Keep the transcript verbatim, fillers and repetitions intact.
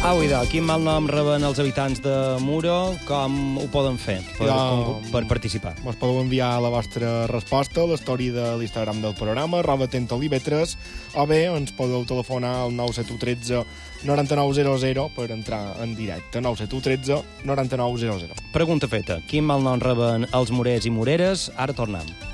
Au, idò, quin mal nom reben els habitants de Muro? Com ho poden fer per, Ja, com, per participar? Mos podeu enviar la vostra resposta a l'història de l'Instagram del programa, arroba tentolivetres, o bé ens podeu telefonar al nou set u un tres noranta-nou zero zero per entrar en directe. nou set u un tres noranta-nou zero zero. Pregunta feta. Quin mal nom reben els morers i moreres? Ara tornem.